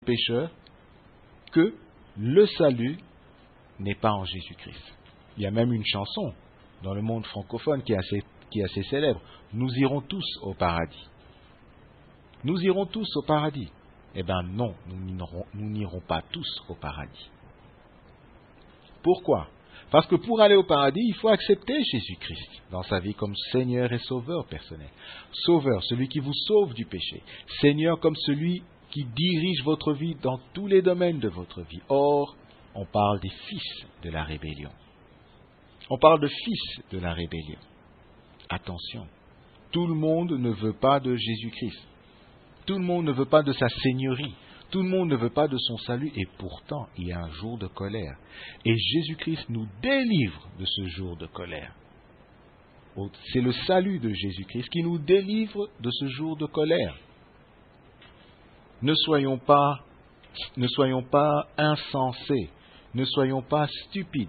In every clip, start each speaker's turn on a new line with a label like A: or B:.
A: pécheurs que le salut n'est pas en Jésus-Christ. Il y a même une chanson dans le monde francophone qui est assez célèbre. Nous irons tous au paradis. Nous irons tous au paradis. Eh bien non, nous n'irons pas tous au paradis. Pourquoi ? Parce que pour aller au paradis, il faut accepter Jésus-Christ dans sa vie comme Seigneur et Sauveur personnel. Sauveur, celui qui vous sauve du péché. Seigneur comme celui qui dirige votre vie dans tous les domaines de votre vie. Or, on parle des fils de la rébellion. On parle de fils de la rébellion. Attention, tout le monde ne veut pas de Jésus-Christ. Tout le monde ne veut pas de sa seigneurie. Tout le monde ne veut pas de son salut. Et pourtant, il y a un jour de colère. Et Jésus-Christ nous délivre de ce jour de colère. C'est le salut de Jésus-Christ qui nous délivre de ce jour de colère. Ne soyons pas insensés. Ne soyons pas stupides.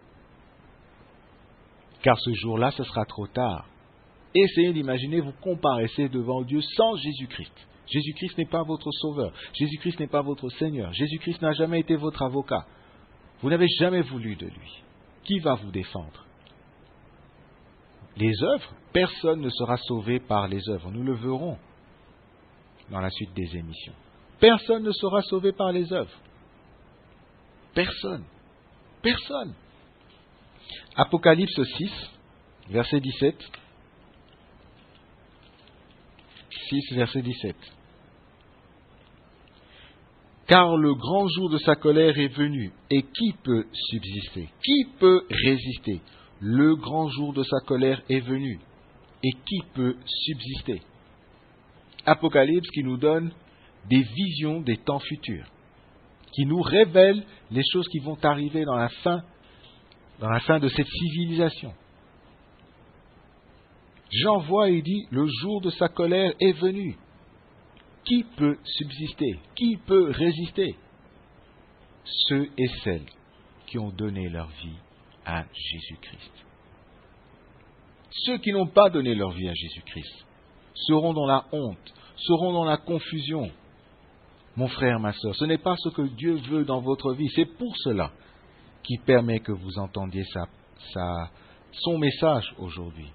A: Car ce jour-là, ce sera trop tard. Essayez d'imaginer, vous comparaissez devant Dieu sans Jésus-Christ. Jésus-Christ n'est pas votre sauveur. Jésus-Christ n'est pas votre Seigneur. Jésus-Christ n'a jamais été votre avocat. Vous n'avez jamais voulu de lui. Qui va vous défendre ? Les œuvres, personne ne sera sauvé par les œuvres. Nous le verrons dans la suite des émissions. Personne ne sera sauvé par les œuvres. Personne. Personne. Apocalypse 6, verset 17. 6, verset 17. Car le grand jour de sa colère est venu, et qui peut subsister ? Qui peut résister ? Le grand jour de sa colère est venu, et qui peut subsister ? Apocalypse qui nous donne des visions des temps futurs, qui nous révèle les choses qui vont arriver dans la fin de cette civilisation. Jean voit et dit, le jour de sa colère est venu. Qui peut subsister ? Qui peut résister ? Ceux et celles qui ont donné leur vie à Jésus-Christ. Ceux qui n'ont pas donné leur vie à Jésus-Christ seront dans la honte, seront dans la confusion. Mon frère, ma sœur, ce n'est pas ce que Dieu veut dans votre vie. C'est pour cela qu'il permet que vous entendiez son message aujourd'hui.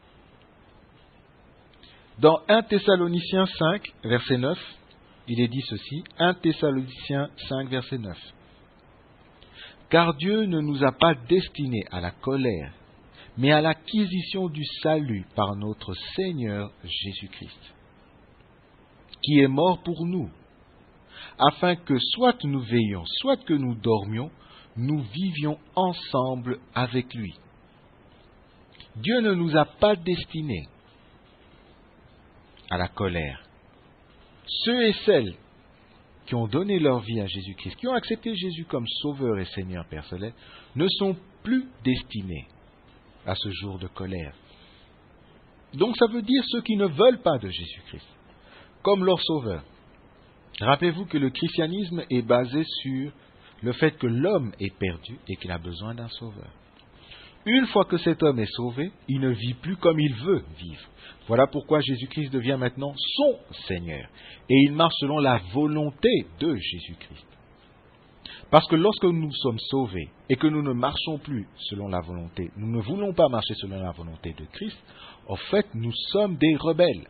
A: Dans 1 Thessaloniciens 5, verset 9, il est dit ceci, 1 Thessaloniciens 5, verset 9. Car Dieu ne nous a pas destinés à la colère, mais à l'acquisition du salut par notre Seigneur Jésus-Christ, qui est mort pour nous, afin que soit nous veillions, soit que nous dormions, nous vivions ensemble avec lui. Dieu ne nous a pas destinés à la colère. Ceux et celles qui ont donné leur vie à Jésus-Christ, qui ont accepté Jésus comme Sauveur et Seigneur personnel, ne sont plus destinés à ce jour de colère. Donc ça veut dire ceux qui ne veulent pas de Jésus-Christ, comme leur Sauveur. Rappelez-vous que le christianisme est basé sur le fait que l'homme est perdu et qu'il a besoin d'un Sauveur. Une fois que cet homme est sauvé, il ne vit plus comme il veut vivre. Voilà pourquoi Jésus-Christ devient maintenant son Seigneur. Et il marche selon la volonté de Jésus-Christ. Parce que lorsque nous sommes sauvés et que nous ne marchons plus selon la volonté, nous ne voulons pas marcher selon la volonté de Christ, en fait, nous sommes des rebelles.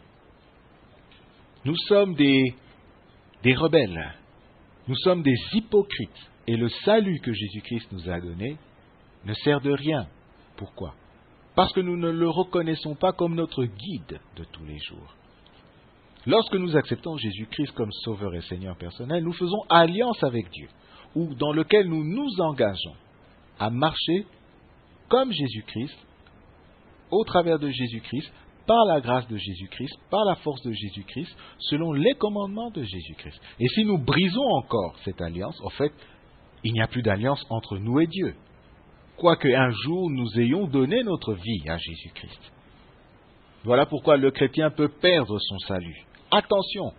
A: Nous sommes des rebelles. Nous sommes des hypocrites. Et le salut que Jésus-Christ nous a donné ne sert de rien. Pourquoi ? Parce que nous ne le reconnaissons pas comme notre guide de tous les jours. Lorsque nous acceptons Jésus-Christ comme Sauveur et Seigneur personnel, nous faisons alliance avec Dieu, ou dans lequel nous nous engageons à marcher comme Jésus-Christ, au travers de Jésus-Christ, par la grâce de Jésus-Christ, par la force de Jésus-Christ, selon les commandements de Jésus-Christ. Et si nous brisons encore cette alliance, en fait, il n'y a plus d'alliance entre nous et Dieu. Quoique un jour nous ayons donné notre vie à Jésus-Christ. Voilà pourquoi le chrétien peut perdre son salut. Attention,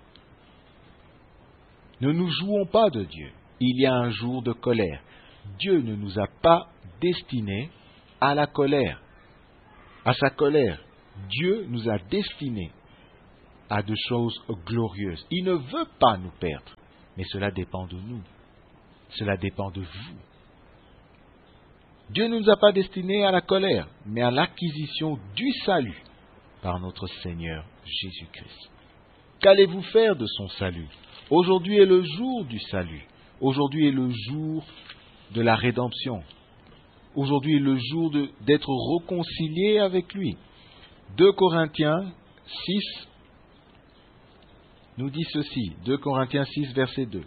A: ne nous jouons pas de Dieu. Il y a un jour de colère. Dieu ne nous a pas destinés à la colère, à sa colère. Dieu nous a destinés à de choses glorieuses. Il ne veut pas nous perdre, mais cela dépend de nous. Cela dépend de vous. Dieu ne nous a pas destinés à la colère, mais à l'acquisition du salut par notre Seigneur Jésus-Christ. Qu'allez-vous faire de son salut? Aujourd'hui est le jour du salut. Aujourd'hui est le jour de la rédemption. Aujourd'hui est le jour d'être réconcilié avec lui. 2 Corinthiens 6 nous dit ceci. 2 Corinthiens 6, verset 2.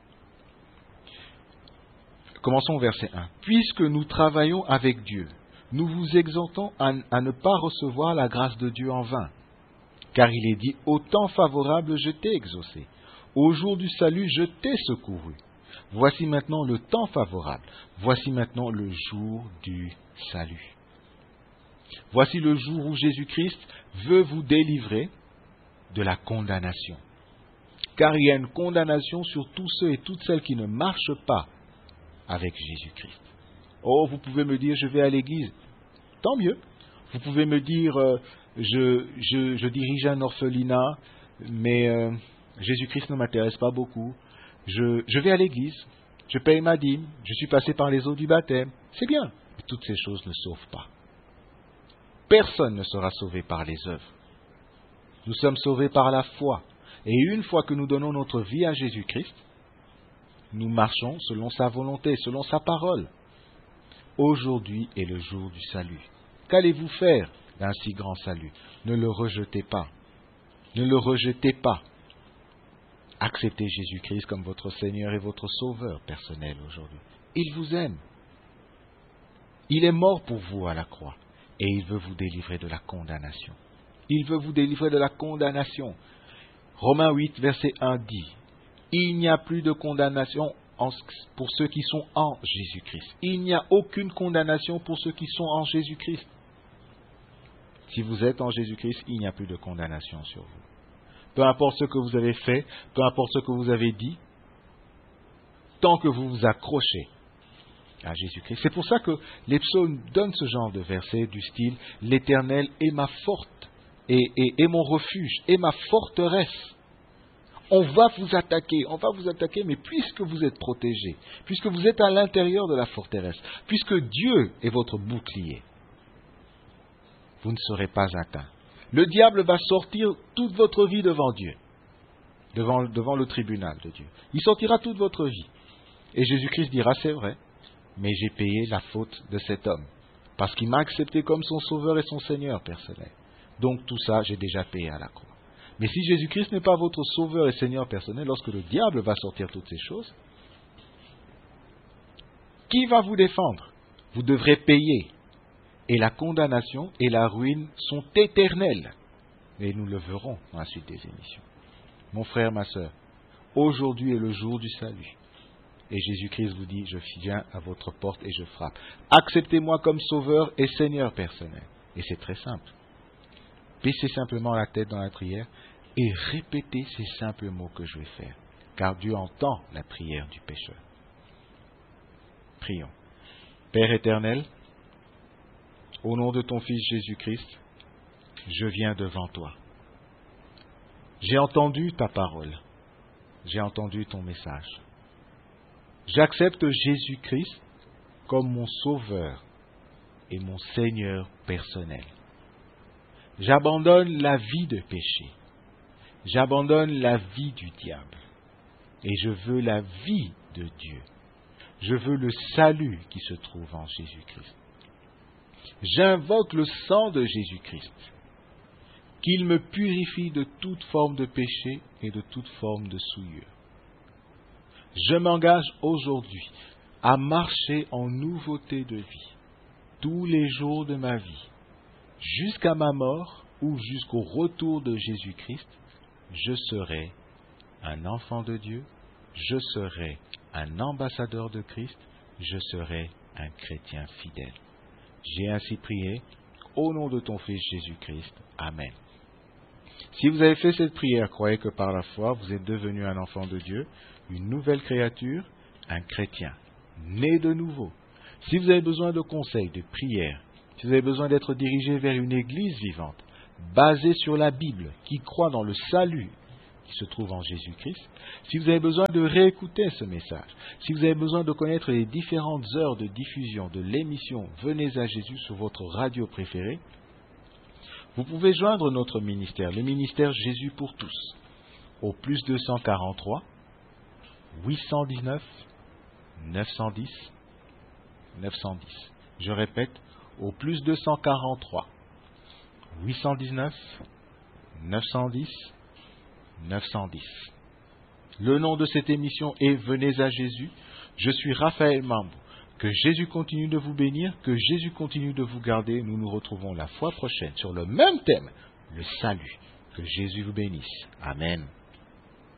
A: Commençons au verset 1. Puisque nous travaillons avec Dieu, nous vous exhortons à ne pas recevoir la grâce de Dieu en vain. Car il est dit, au temps favorable, je t'ai exaucé. Au jour du salut, je t'ai secouru. Voici maintenant le temps favorable. Voici maintenant le jour du salut. Voici le jour où Jésus-Christ veut vous délivrer de la condamnation. Car il y a une condamnation sur tous ceux et toutes celles qui ne marchent pas avec Jésus-Christ. Oh, vous pouvez me dire, je vais à l'église. Tant mieux. Vous pouvez me dire, je dirige un orphelinat, mais Jésus-Christ ne m'intéresse pas beaucoup. Je vais à l'église, je paye ma dîme, je suis passé par les eaux du baptême. C'est bien. Mais toutes ces choses ne sauvent pas. Personne ne sera sauvé par les œuvres. Nous sommes sauvés par la foi. Et une fois que nous donnons notre vie à Jésus-Christ, nous marchons selon sa volonté, selon sa parole. Aujourd'hui est le jour du salut. Qu'allez-vous faire d'un si grand salut? Ne le rejetez pas. Ne le rejetez pas. Acceptez Jésus-Christ comme votre Seigneur et votre Sauveur personnel aujourd'hui. Il vous aime. Il est mort pour vous à la croix et il veut vous délivrer de la condamnation. Il veut vous délivrer de la condamnation. Romains 8, verset 1 dit, il n'y a plus de condamnation pour ceux qui sont en Jésus-Christ. Il n'y a aucune condamnation pour ceux qui sont en Jésus-Christ. Si vous êtes en Jésus-Christ, il n'y a plus de condamnation sur vous. Peu importe ce que vous avez fait, peu importe ce que vous avez dit, tant que vous vous accrochez à Jésus-Christ. C'est pour ça que les psaumes donnent ce genre de versets du style « L'Éternel est ma forte et mon refuge et ma forteresse ». On va vous attaquer, mais puisque vous êtes protégés, puisque vous êtes à l'intérieur de la forteresse, puisque Dieu est votre bouclier, vous ne serez pas atteints. Le diable va sortir toute votre vie devant Dieu, devant le tribunal de Dieu. Il sortira toute votre vie. Et Jésus-Christ dira, c'est vrai, mais j'ai payé la faute de cet homme, parce qu'il m'a accepté comme son sauveur et son Seigneur personnel. Donc tout ça, j'ai déjà payé à la croix. Mais si Jésus-Christ n'est pas votre sauveur et Seigneur personnel, lorsque le diable va sortir toutes ces choses, qui va vous défendre? Vous devrez payer. Et la condamnation et la ruine sont éternelles. Et nous le verrons dans la suite des émissions. Mon frère, ma sœur, aujourd'hui est le jour du salut. Et Jésus-Christ vous dit, je viens à votre porte et je frappe. Acceptez-moi comme sauveur et Seigneur personnel. Et c'est très simple. Baissez simplement la tête dans la prière et répétez ces simples mots que je vais faire. Car Dieu entend la prière du pécheur. Prions. Père éternel, au nom de ton Fils Jésus-Christ, je viens devant toi. J'ai entendu ta parole. J'ai entendu ton message. J'accepte Jésus-Christ comme mon Sauveur et mon Seigneur personnel. J'abandonne la vie de péché. J'abandonne la vie du diable. Et je veux la vie de Dieu. Je veux le salut qui se trouve en Jésus-Christ. J'invoque le sang de Jésus-Christ, qu'il me purifie de toute forme de péché et de toute forme de souillure. Je m'engage aujourd'hui à marcher en nouveauté de vie, tous les jours de ma vie, jusqu'à ma mort ou jusqu'au retour de Jésus-Christ. Je serai un enfant de Dieu, je serai un ambassadeur de Christ, je serai un chrétien fidèle. J'ai ainsi prié au nom de ton Fils Jésus-Christ. Amen. Si vous avez fait cette prière, croyez que par la foi, vous êtes devenu un enfant de Dieu, une nouvelle créature, un chrétien, né de nouveau. Si vous avez besoin de conseils, de prières, si vous avez besoin d'être dirigé vers une église vivante, basée sur la Bible, qui croit dans le salut qui se trouve en Jésus-Christ, si vous avez besoin de réécouter ce message, si vous avez besoin de connaître les différentes heures de diffusion de l'émission Venez à Jésus sur votre radio préférée, vous pouvez joindre notre ministère, le ministère Jésus pour tous, au plus 243 819 910 910. Je répète, au plus 243 819 910 910. Le nom de cette émission est Venez à Jésus. Je suis Raphaël Mambou. Que Jésus continue de vous bénir, que Jésus continue de vous garder. Nous nous retrouvons la fois prochaine sur le même thème, le salut. Que Jésus vous bénisse. Amen.